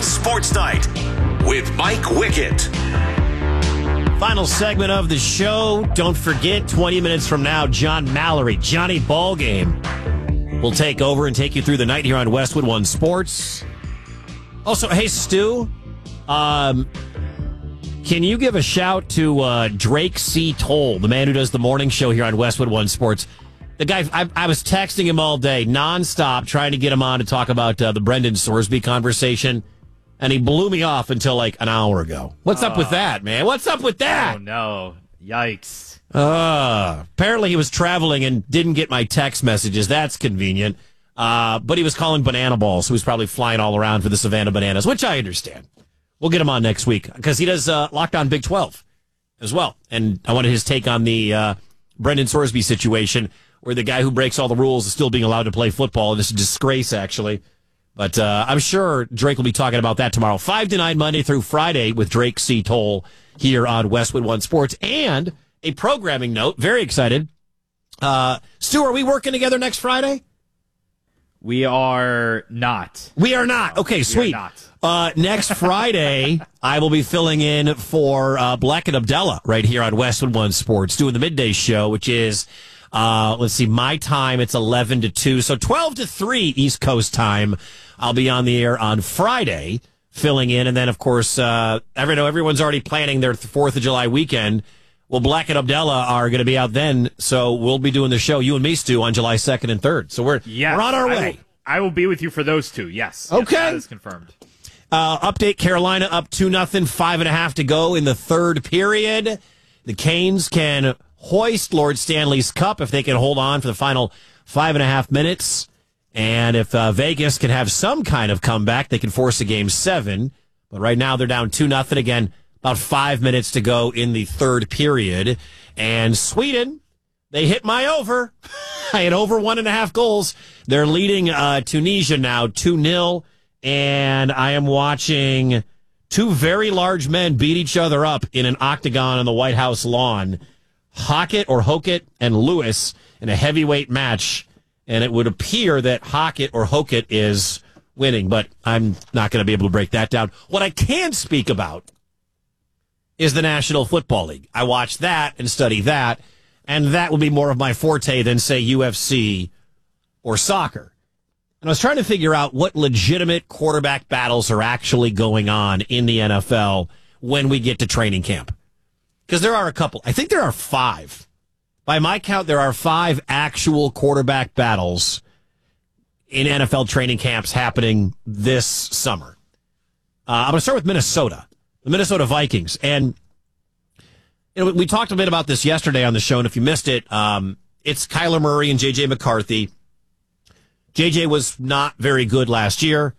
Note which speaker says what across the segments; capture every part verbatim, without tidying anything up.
Speaker 1: Sports Night with Mike Wickett.
Speaker 2: Final segment of the show. Don't forget, twenty minutes from now, John Mallory, Johnny Ballgame, will take over and take you through the night here on Westwood One Sports. Also, hey, Stu, um, can you give a shout to uh, Drake C. Toll, the man who does the morning show here on Westwood One Sports? The guy, I, I was texting him all day, nonstop, trying to get him on to talk about uh, the Brendan Sorsby conversation, and he blew me off until like an hour ago. What's uh, up with that, man? What's up with that?
Speaker 3: Oh, no. Yikes.
Speaker 2: Uh, apparently he was traveling and didn't get my text messages. That's convenient. Uh, but he was calling banana balls, so he was probably flying all around for the Savannah Bananas, which I understand. We'll get him on next week because he does uh, Locked On Big twelve as well. And I wanted his take on the uh, Brendan Sorsby situation, where the guy who breaks all the rules is still being allowed to play football. And it's a disgrace, actually. But uh, I'm sure Drake will be talking about that tomorrow. five to nine, Monday through Friday with Drake C. Toll here on Westwood One Sports. And a programming note, very excited. Uh, Stu, are we working together next Friday?
Speaker 3: We are not.
Speaker 2: We are not. Okay, sweet.
Speaker 3: We are not.
Speaker 2: Uh, next Friday, I will be filling in for uh, Black and Abdallah right here on Westwood One Sports, doing the midday show, which is... Uh, let's see, my time, it's eleven to two. So twelve to three East Coast time. I'll be on the air on Friday, filling in. And then, of course, uh, every, know everyone's already planning their fourth of July weekend. Well, Black and Abdallah are going to be out then. So we'll be doing the show, you and me, Stu, on July second and third. So we're,
Speaker 3: yes,
Speaker 2: we're on our
Speaker 3: I
Speaker 2: way.
Speaker 3: Will, I will be with you for those two, yes.
Speaker 2: Okay.
Speaker 3: Yes, that is confirmed.
Speaker 2: Uh, update, Carolina up two nothing, five and a half to go in the third period. The Canes can hoist Lord Stanley's Cup if they can hold on for the final five and a half minutes. And if uh, Vegas can have some kind of comeback, they can force a game seven. But right now they're down two nothing again, about five minutes to go in the third period. And Sweden, they hit my over. I had over one and a half goals. They're leading uh, Tunisia now two nil. And I am watching two very large men beat each other up in an octagon on the White House lawn. Hockett or Hockett and Lewis in a heavyweight match, and it would appear that Hockett or Hockett is winning, but I'm not going to be able to break that down. What I can speak about is the National Football League. I watch that and study that, and that would be more of my forte than, say, U F C or soccer. And I was trying to figure out what legitimate quarterback battles are actually going on in the N F L when we get to training camp. Because there are a couple. I think there are five. By my count, there are five actual quarterback battles in N F L training camps happening this summer. Uh, I'm going to start with Minnesota, the Minnesota Vikings. And you know, we talked a bit about this yesterday on the show, and if you missed it, um, it's Kyler Murray and J J McCarthy. J J was not very good last year.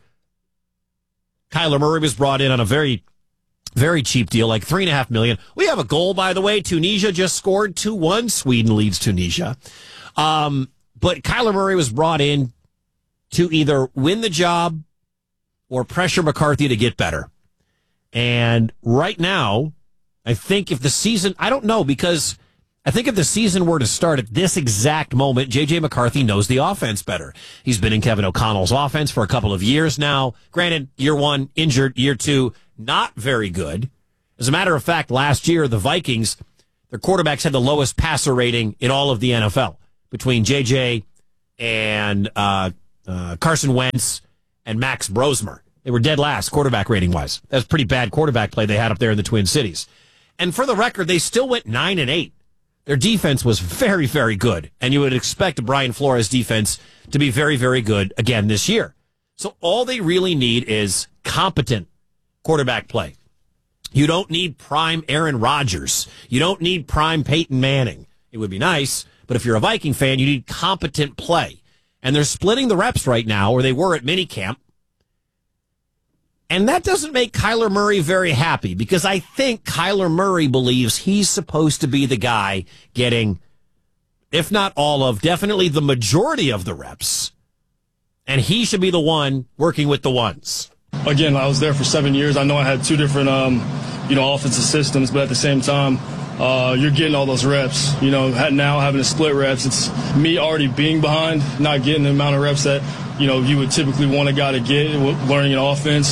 Speaker 2: Kyler Murray was brought in on a very... Very cheap deal, like three and a half million. We have a goal, by the way. Tunisia just scored two one. Sweden leads Tunisia. Um, but Kyler Murray was brought in to either win the job or pressure McCarthy to get better. And right now, I think if the season, I don't know, because I think if the season were to start at this exact moment, J J McCarthy knows the offense better. He's been in Kevin O'Connell's offense for a couple of years now. Granted, year one, injured. Year two, not very good. As a matter of fact, last year, the Vikings, their quarterbacks had the lowest passer rating in all of the N F L between J J and uh, uh, Carson Wentz and Max Brosmer. They were dead last quarterback rating-wise. That's pretty bad quarterback play they had up there in the Twin Cities. And for the record, they still went nine and eight. Their defense was very, very good. And you would expect Brian Flores' defense to be very, very good again this year. So all they really need is competent quarterback play. You don't need prime Aaron Rodgers. You don't need prime Peyton Manning. It would be nice, but if you're a Viking fan, you need competent play. And they're splitting the reps right now, or they were at minicamp. And that doesn't make Kyler Murray very happy, because I think Kyler Murray believes he's supposed to be the guy getting, if not all of, definitely the majority of the reps. And he should be the one working with the ones.
Speaker 4: Again, I was there for seven years. I know I had two different, um, you know, offensive systems, but at the same time, uh, you're getting all those reps. You know, now having to split reps, it's me already being behind, not getting the amount of reps that, you know, you would typically want a guy to get, learning an offense.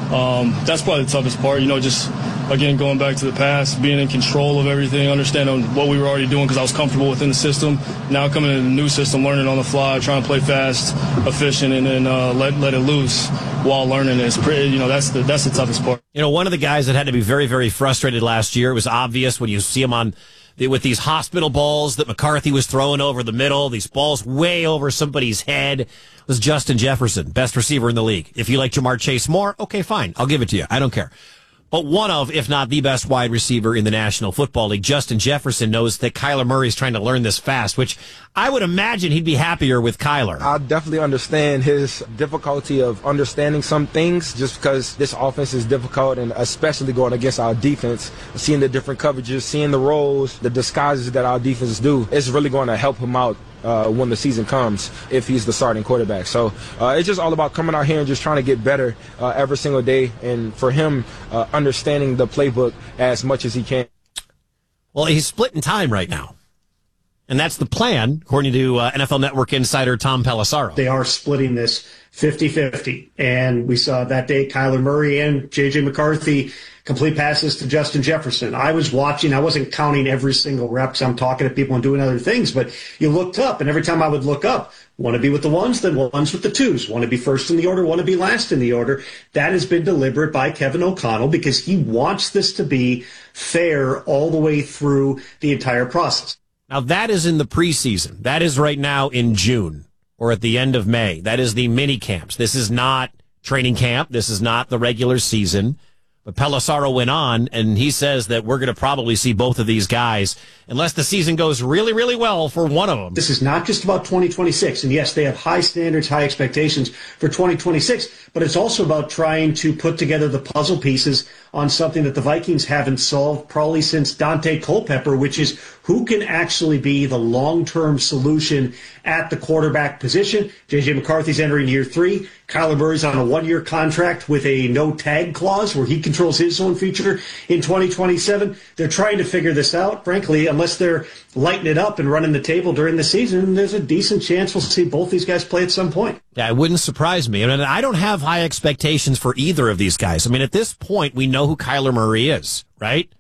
Speaker 4: um, that's probably the toughest part. You know, just again going back to the past, being in control of everything, understanding what we were already doing because I was comfortable within the system. Now coming in a new system, learning on the fly, trying to play fast, efficient, and then uh, let let it loose while learning. It's pretty. You know, that's the that's the toughest part.
Speaker 2: You know, one of the guys that had to be very very frustrated last year, it was obvious when you see him on. With these hospital balls that McCarthy was throwing over the middle, these balls way over somebody's head, was Justin Jefferson, best receiver in the league. If you like Jamar Chase more, okay, fine. I'll give it to you. I don't care. But one of, if not the best wide receiver in the National Football League, Justin Jefferson, knows that Kyler Murray's trying to learn this fast, which I would imagine he'd be happier with Kyler.
Speaker 5: I definitely understand his difficulty of understanding some things just because this offense is difficult, and especially going against our defense, seeing the different coverages, seeing the roles, the disguises that our defense do. It's really going to help him out Uh, when the season comes, if he's the starting quarterback. So uh, it's just all about coming out here and just trying to get better uh, every single day, and for him, uh, understanding the playbook as much as he can.
Speaker 2: Well, he's splitting time right now. And that's the plan, according to uh, N F L Network insider Tom Pelissero.
Speaker 6: They are splitting this fifty-fifty. And we saw that day Kyler Murray and J J McCarthy complete passes to Justin Jefferson. I was watching. I wasn't counting every single rep because I'm talking to people and doing other things. But you looked up, and every time I would look up, want to be with the ones, then ones with the twos. Want to be first in the order, want to be last in the order. That has been deliberate by Kevin O'Connell because he wants this to be fair all the way through the entire process.
Speaker 2: Now, that is in the preseason. That is right now in June or at the end of May. That is the mini camps. This is not training camp. This is not the regular season. But Pelissero went on, and he says that we're going to probably see both of these guys unless the season goes really, really well for one of them.
Speaker 6: This is not just about twenty twenty-six. And yes, they have high standards, high expectations for twenty twenty-six, but it's also about trying to put together the puzzle pieces on something that the Vikings haven't solved probably since Dante Culpepper, which is who can actually be the long-term solution at the quarterback position. J J McCarthy's entering year three. Kyler Murray's on a one-year contract with a no-tag clause where he controls his own future in twenty twenty-seven. They're trying to figure this out. Frankly, unless they're lighting it up and running the table during the season, there's a decent chance we'll see both these guys play at some point.
Speaker 2: Yeah, it wouldn't surprise me. I mean, I don't have high expectations for either of these guys. I mean, at this point, we know who Kyler Murray is, right?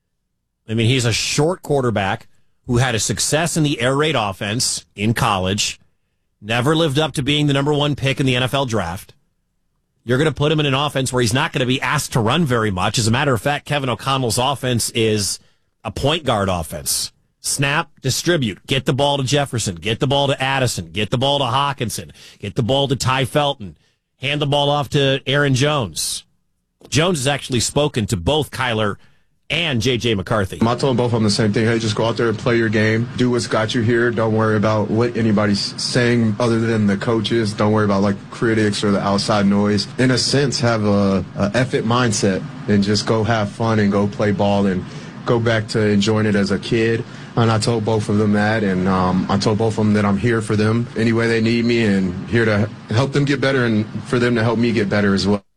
Speaker 2: I mean, he's a short quarterback who had a success in the air raid offense in college, never lived up to being the number one pick in the N F L draft. You're going to put him in an offense where he's not going to be asked to run very much. As a matter of fact, Kevin O'Connell's offense is a point guard offense. Snap, distribute, get the ball to Jefferson, get the ball to Addison, get the ball to Hawkinson, get the ball to Ty Felton, hand the ball off to Aaron Jones. Jones has actually spoken to both Kyler and J J McCarthy.
Speaker 7: I told both of them the same thing. Hey, just go out there and play your game. Do what's got you here. Don't worry about what anybody's saying other than the coaches. Don't worry about like critics or the outside noise. In a sense, have a, a F-it mindset and just go have fun and go play ball and go back to enjoying it as a kid. And I told both of them that, and um, I told both of them that I'm here for them any way they need me and here to help them get better and for them to help me get better as well.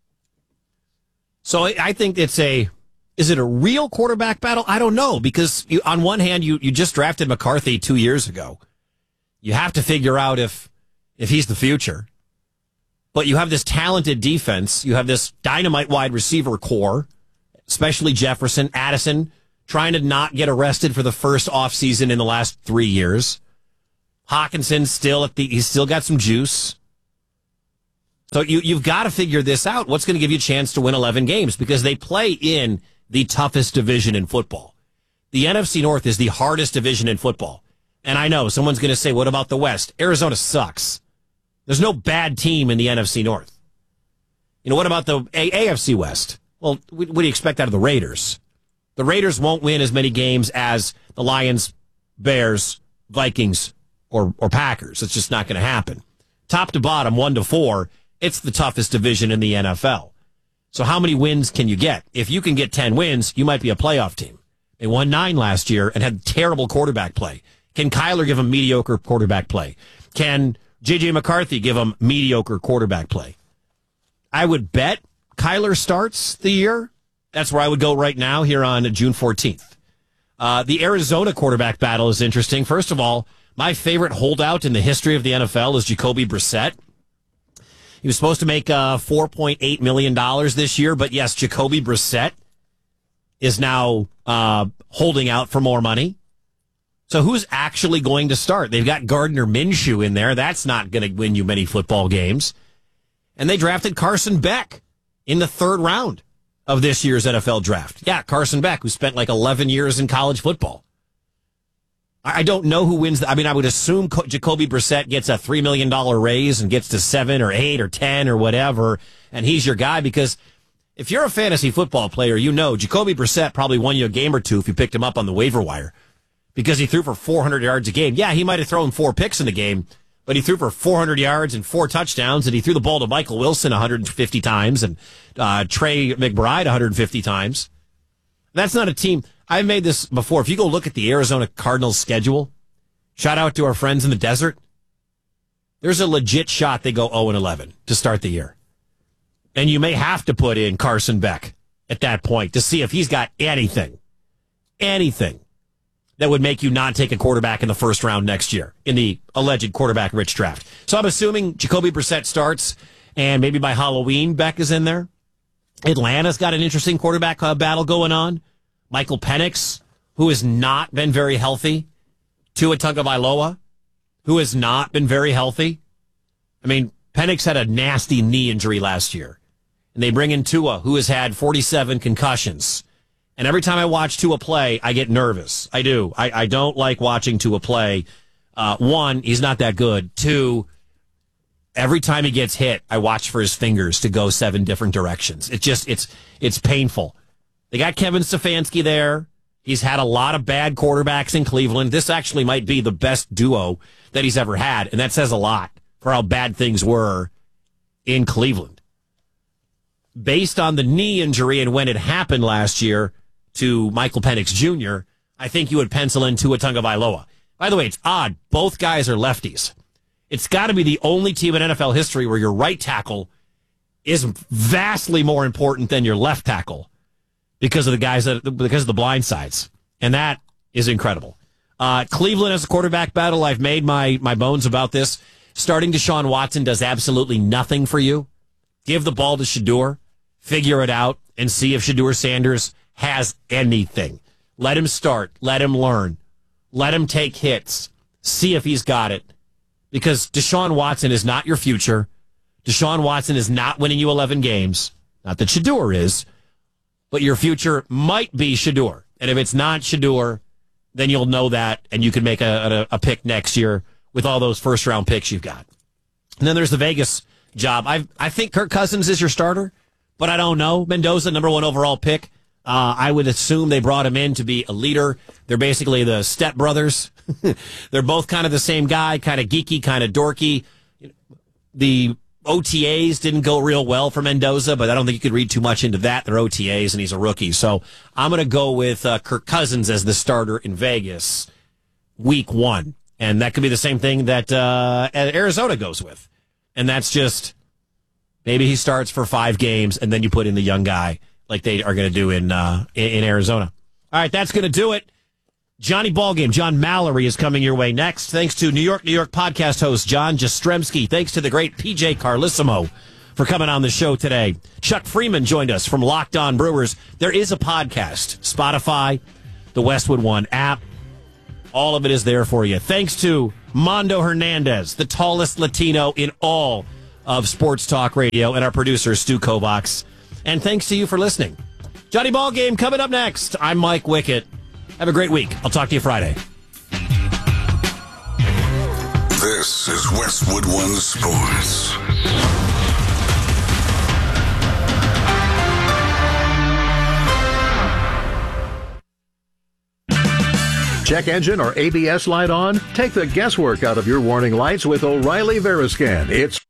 Speaker 2: So I think it's a, is it a real quarterback battle? I don't know, because you, on one hand, you, you just drafted McCarthy two years ago. You have to figure out if if he's the future. But you have this talented defense. You have this dynamite wide receiver core, especially Jefferson, Addison, trying to not get arrested for the first offseason in the last three years. Hawkinson still at the, he's still got some juice. So you, you've got to figure this out. What's going to give you a chance to win eleven games? Because they play in the toughest division in football. The N F C North is the hardest division in football. And I know someone's going to say, what about the West? Arizona sucks. There's no bad team in the N F C North. You know, what about the A F C West? Well, what do you expect out of the Raiders? The Raiders won't win as many games as the Lions, Bears, Vikings, or, or Packers. It's just not going to happen. Top to bottom, one to four, it's the toughest division in the N F L. So how many wins can you get? If you can get ten wins, you might be a playoff team. They won nine last year and had terrible quarterback play. Can Kyler give them mediocre quarterback play? Can J J McCarthy give them mediocre quarterback play? I would bet Kyler starts the year. That's where I would go right now here on June fourteenth. Uh, the Arizona quarterback battle is interesting. First of all, my favorite holdout in the history of the N F L is Jacoby Brissett. He was supposed to make uh, four point eight million dollars this year, but yes, Jacoby Brissett is now uh, holding out for more money. So who's actually going to start? They've got Gardner Minshew in there. That's not going to win you many football games. And they drafted Carson Beck in the third round of this year's N F L draft. Yeah, Carson Beck, who spent like eleven years in college football. I don't know who wins. The, I mean, I would assume Jacoby Brissett gets a three million dollars raise and gets to seven or eight or ten or whatever, and he's your guy, because if you're a fantasy football player, you know Jacoby Brissett probably won you a game or two if you picked him up on the waiver wire, because he threw for four hundred yards a game. Yeah, he might have thrown four picks in the game, but he threw for four hundred yards and four touchdowns, and he threw the ball to Michael Wilson one hundred fifty times and uh, Trey McBride one hundred fifty times. That's not a team. I've made this before. If you go look at the Arizona Cardinals schedule, shout out to our friends in the desert, there's a legit shot they go oh and eleven to start the year. And you may have to put in Carson Beck at that point to see if he's got anything, anything that would make you not take a quarterback in the first round next year in the alleged quarterback-rich draft. So I'm assuming Jacoby Brissett starts, and maybe by Halloween, Beck is in there. Atlanta's got an interesting quarterback uh, battle going on. Michael Penix, who has not been very healthy. Tua Tagovailoa, who has not been very healthy. I mean, Penix had a nasty knee injury last year. And they bring in Tua, who has had forty-seven concussions. And every time I watch Tua play, I get nervous. I do. I, I don't like watching Tua play. Uh, one, he's not that good. Two, every time he gets hit, I watch for his fingers to go seven different directions. It just, it's, it's painful. They got Kevin Stefanski there. He's had a lot of bad quarterbacks in Cleveland. This actually might be the best duo that he's ever had, and that says a lot for how bad things were in Cleveland. Based on the knee injury and when it happened last year to Michael Penix Junior, I think you would pencil in Tua Tagovailoa. By the way, it's odd. Both guys are lefties. It's got to be the only team in N F L history where your right tackle is vastly more important than your left tackle, because of the guys that, because of the blind sides. And that is incredible. Uh, Cleveland has a quarterback battle. I've made my, my bones about this. Starting Deshaun Watson does absolutely nothing for you. Give the ball to Shedeur, figure it out, and see if Shedeur Sanders has anything. Let him start. Let him learn. Let him take hits. See if he's got it. Because Deshaun Watson is not your future. Deshaun Watson is not winning you eleven games. Not that Shedeur is. But your future might be Shedeur. And if it's not Shedeur, then you'll know that, and you can make a, a, a pick next year with all those first-round picks you've got. And then there's the Vegas job. I I think Kirk Cousins is your starter, but I don't know. Mendoza, number one overall pick. Uh, I would assume they brought him in to be a leader. They're basically the Step Brothers. They're both kind of the same guy, kind of geeky, kind of dorky. The O T As didn't go real well for Mendoza, but I don't think you could read too much into that. They're O T As, and he's a rookie. So I'm going to go with uh, Kirk Cousins as the starter in Vegas week one. And that could be the same thing that uh, Arizona goes with. And that's just maybe he starts for five games, and then you put in the young guy like they are going to do in, uh, in Arizona. All right, that's going to do it. Johnny Ballgame, John Mallory is coming your way next. Thanks to New York, New York podcast host John Jastrzemski. Thanks to the great P J Carlissimo for coming on the show today. Chuck Freeman joined us from Locked On Brewers. There is a podcast, Spotify, the Westwood One app. All of it is there for you. Thanks to Mondo Hernandez, the tallest Latino in all of sports talk radio, and our producer, Stu Kovacs. And thanks to you for listening. Johnny Ballgame coming up next. I'm Mike Wickett. Have a great week. I'll talk to you Friday.
Speaker 1: This is Westwood One Sports.
Speaker 8: Check engine or A B S light on? Take the guesswork out of your warning lights with O'Reilly Veriscan. It's